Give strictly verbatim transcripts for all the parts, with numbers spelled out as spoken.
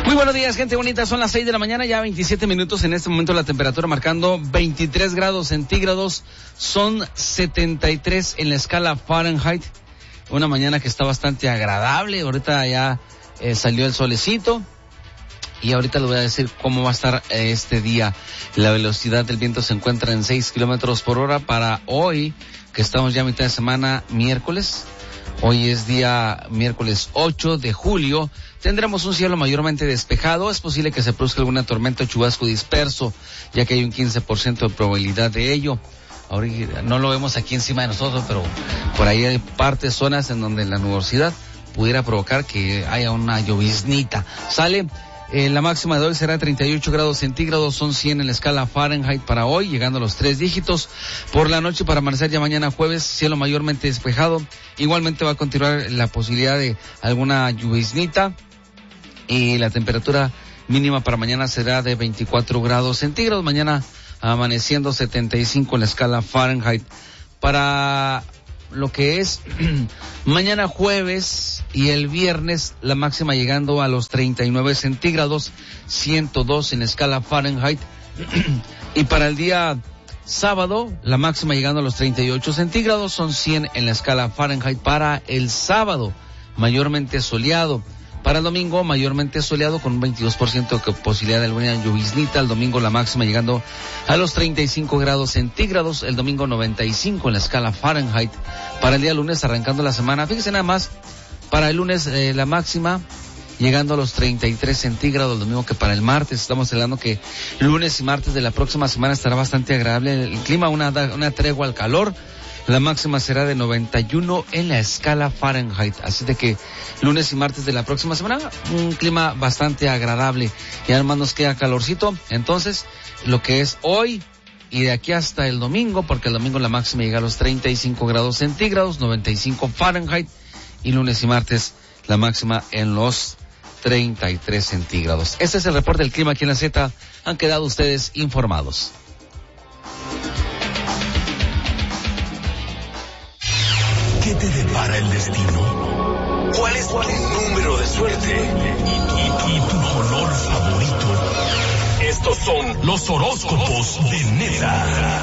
Muy buenos días, gente bonita. Son las seis de la mañana, ya veintisiete minutos. En este momento la temperatura marcando veintitrés grados centígrados. Son setenta y tres en la escala Fahrenheit. Una mañana que está bastante agradable. Ahorita ya eh, salió el solecito. Y ahorita les voy a decir cómo va a estar eh, este día. La velocidad del viento se encuentra en seis kilómetros por hora para hoy, que estamos ya a mitad de semana, miércoles. Hoy es día miércoles ocho de julio. Tendremos un cielo mayormente despejado. Es posible que se produzca alguna tormenta o chubasco disperso, ya que hay un quince por ciento de probabilidad de ello. Ahorita no lo vemos aquí encima de nosotros, pero por ahí hay partes, zonas en donde la nubosidad pudiera provocar que haya una lloviznita. Sale. Eh, la máxima de hoy será treinta y ocho grados centígrados, son cien en la escala Fahrenheit para hoy, llegando a los tres dígitos. Por la noche, para amanecer ya mañana jueves, cielo mayormente despejado. Igualmente va a continuar la posibilidad de alguna lluviznita. Y la temperatura mínima para mañana será de veinticuatro grados centígrados. Mañana amaneciendo setenta y cinco en la escala Fahrenheit. Para lo que es mañana jueves y el viernes, la máxima llegando a los treinta y nueve centígrados, ciento dos en escala Fahrenheit. Y para el día sábado, la máxima llegando a los treinta y ocho centígrados, son cien en la escala Fahrenheit para el sábado, mayormente soleado. Para el domingo, mayormente soleado con un veintidós por ciento de posibilidad de alguna lluviznita. El domingo la máxima llegando a los treinta y cinco grados centígrados. El domingo noventa y cinco en la escala Fahrenheit. Para el día lunes, arrancando la semana, fíjense nada más, para el lunes eh, la máxima llegando a los treinta y tres centígrados, lo mismo que para el martes. Estamos hablando que lunes y martes de la próxima semana estará bastante agradable el clima, una, una tregua al calor. La máxima será de noventa y uno en la escala Fahrenheit. Así de que lunes y martes de la próxima semana, un clima bastante agradable. Y además nos queda calorcito. Entonces, lo que es hoy y de aquí hasta el domingo, porque el domingo la máxima llega a los treinta y cinco grados centígrados, noventa y cinco Fahrenheit. Y lunes y martes la máxima en los treinta y tres centígrados. Este es el reporte del clima aquí en la Z. Han quedado ustedes informados. ¿Qué te depara el destino? ¿Cuál es tu número de suerte? ¿Y, y, y tu color favorito? Estos son los horóscopos de Neta.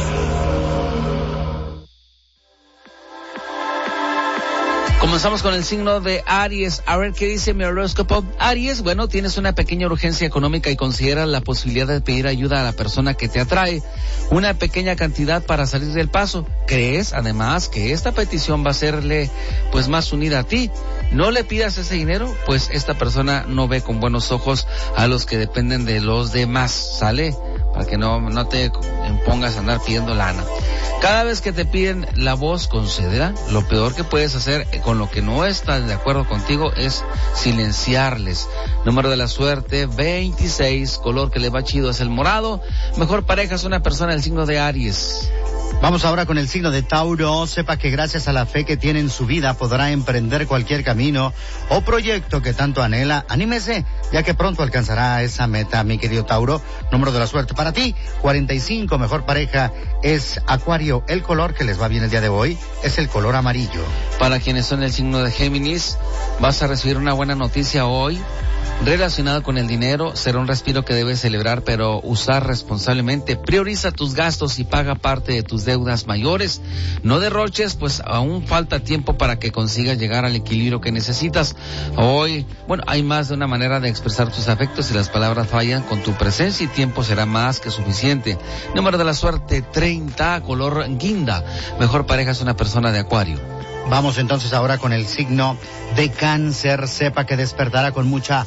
Comenzamos con el signo de Aries. A ver qué dice mi horóscopo. Aries, bueno, tienes una pequeña urgencia económica y consideras la posibilidad de pedir ayuda a la persona que te atrae. Una pequeña cantidad para salir del paso. Crees, además, que esta petición va a serle, pues, más unida a ti. No le pidas ese dinero, pues esta persona no ve con buenos ojos a los que dependen de los demás, ¿sale? Para que no, no te pongas a andar pidiendo lana. Cada vez que te piden la voz, concédela. Lo peor que puedes hacer con lo que no estás de acuerdo contigo es silenciarles. Número de la suerte, veintiséis. Color que le va chido es el morado. Mejor pareja es una persona del signo de Aries. Vamos ahora con el signo de Tauro. Sepa que gracias a la fe que tiene en su vida podrá emprender cualquier camino o proyecto que tanto anhela. Anímese, ya que pronto alcanzará esa meta, mi querido Tauro. Número de la suerte para ti, cuarenta y cinco. Mejor pareja es Acuario. El color que les va bien el día de hoy es el color amarillo. Para quienes son el signo de Géminis, vas a recibir una buena noticia hoy. Relacionado con el dinero, será un respiro que debes celebrar, pero usar responsablemente. Prioriza tus gastos y paga parte de tus deudas mayores. No derroches, pues aún falta tiempo para que consigas llegar al equilibrio que necesitas. Hoy, bueno, hay más de una manera de expresar tus afectos. Si las palabras fallan, con tu presencia y tiempo será más que suficiente. Número de la suerte, treinta, color guinda. Mejor pareja es una persona de Acuario. Vamos entonces ahora con el signo de Cáncer. Sepa que despertará con mucha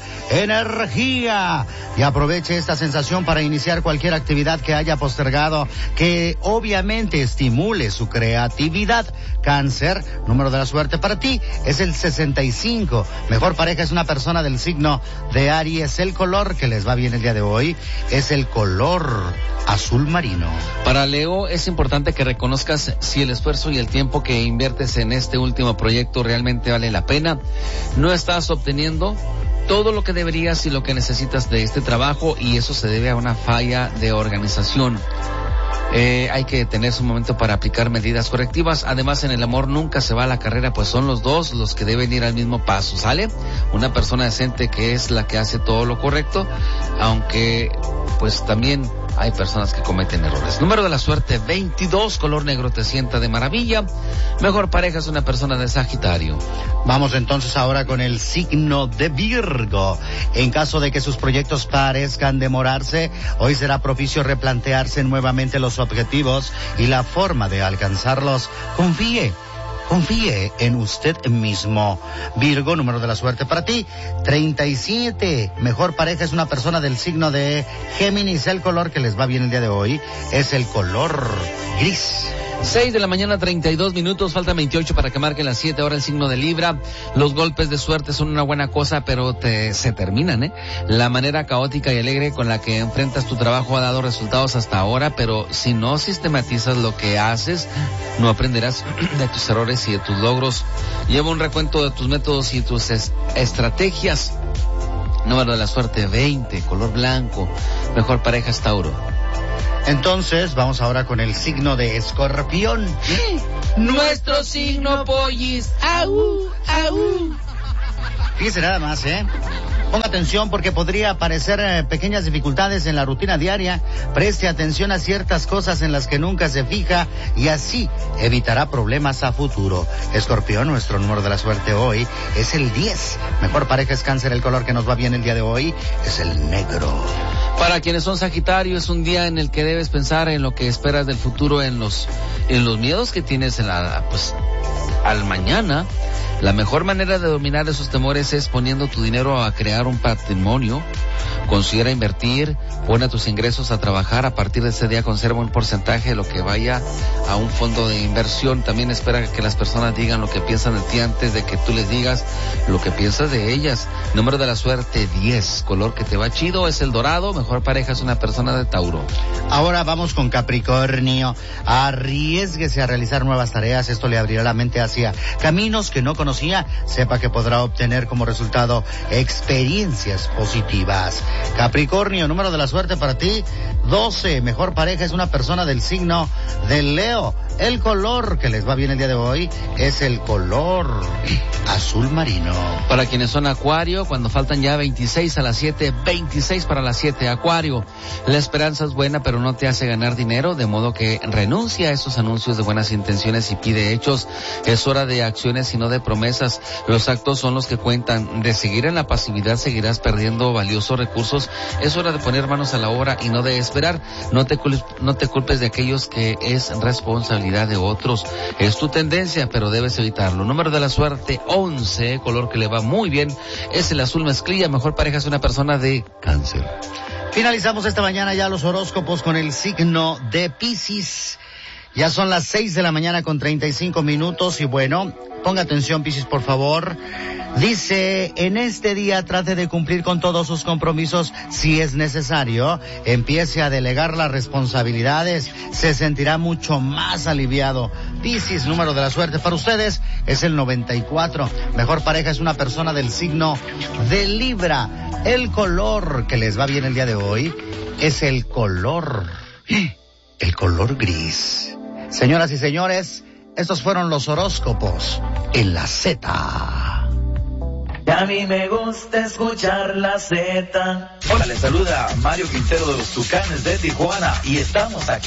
energía y aproveche esta sensación para iniciar cualquier actividad que haya postergado, que obviamente estimule su creatividad. Cáncer, número de la suerte para ti es el sesenta y cinco. Mejor pareja es una persona del signo de Aries. El color que les va bien el día de hoy es el color azul marino. Para Leo es importante que reconozcas si el esfuerzo y el tiempo que inviertes en este último proyecto realmente vale la pena. No estás obteniendo todo lo que deberías y lo que necesitas de este trabajo, y eso se debe a una falla de organización. Eh, hay que tenerse un momento para aplicar medidas correctivas. Además, en el amor nunca se va a la carrera, pues son los dos los que deben ir al mismo paso, ¿sale? Una persona decente que es la que hace todo lo correcto, aunque pues también hay personas que cometen errores. Número de la suerte veintidós, color negro te sienta de maravilla. Mejor pareja es una persona de Sagitario. Vamos entonces ahora con el signo de Virgo. En caso de que sus proyectos parezcan demorarse, hoy será propicio replantearse nuevamente los objetivos y la forma de alcanzarlos. Confíe. Confíe en usted mismo. Virgo, número de la suerte para ti, treinta y siete. Mejor pareja es una persona del signo de Géminis. El color que les va bien el día de hoy es el color gris. seis de la mañana, treinta y dos minutos, falta veintiocho para que marquen las siete. Ahora el signo de Libra. Los golpes de suerte son una buena cosa, pero te, se terminan, ¿eh? La manera caótica y alegre con la que enfrentas tu trabajo ha dado resultados hasta ahora, pero si no sistematizas lo que haces, no aprenderás de tus errores y de tus logros. Lleva un recuento de tus métodos y tus es- estrategias. Número de la suerte veinte, color blanco. Mejor pareja es Tauro. Entonces, vamos ahora con el signo de Escorpión. Nuestro signo, pollis. ¡Au! ¡Au! Fíjese nada más, ¿eh? Ponga atención porque podría aparecer eh, pequeñas dificultades en la rutina diaria. Preste atención a ciertas cosas en las que nunca se fija y así evitará problemas a futuro. Escorpión, nuestro número de la suerte hoy es el diez. Mejor pareja es Cáncer. El color que nos va bien el día de hoy es el negro. Para quienes son Sagitario, es un día en el que debes pensar en lo que esperas del futuro, en los, en los miedos que tienes en la, pues, al mañana. La mejor manera de dominar esos temores es poniendo tu dinero a crear un patrimonio. Considera invertir, pone a tus ingresos a trabajar. A partir de ese día conserva un porcentaje de lo que vaya a un fondo de inversión. También espera que las personas digan lo que piensan de ti antes de que tú les digas lo que piensas de ellas. Número de la suerte diez, color que te va chido es el dorado. Mejor pareja es una persona de Tauro. Ahora vamos con Capricornio. Arriésguese a realizar nuevas tareas. Esto le abrirá la mente hacia caminos que no conocía. Sepa que podrá obtener como resultado experiencias positivas. Capricornio, número de la suerte para ti, doce. Mejor pareja es una persona del signo de Leo. El color que les va bien el día de hoy es el color azul marino. Para quienes son Acuario, cuando faltan ya veintiséis a las siete, veintiséis para las siete, Acuario. La esperanza es buena, pero no te hace ganar dinero, de modo que renuncia a esos anuncios de buenas intenciones y pide hechos. Es hora de acciones y no de promesas. Los actos son los que cuentan. De seguir en la pasividad seguirás perdiendo valiosos recursos. Es hora de poner manos a la obra y no de esperar. No te culpes, no te culpes de aquellos que es responsabilidad de otros. Es tu tendencia, pero debes evitarlo. Número de la suerte once, color que le va muy bien es el azul mezclilla. Mejor pareja es una persona de Cáncer. Finalizamos esta mañana ya los horóscopos con el signo de Piscis. Ya son las seis de la mañana con treinta y cinco minutos y bueno, ponga atención, Piscis, por favor. Dice, en este día trate de cumplir con todos sus compromisos si es necesario. Empiece a delegar las responsabilidades. Se sentirá mucho más aliviado. Piscis, número de la suerte para ustedes es el noventa y cuatro. Mejor pareja es una persona del signo de Libra. El color que les va bien el día de hoy es el color, el color gris. Señoras y señores, estos fueron los horóscopos en la Z. A mí me gusta escuchar la Z. Hola, les saluda Mario Quintero de los Tucanes de Tijuana y estamos aquí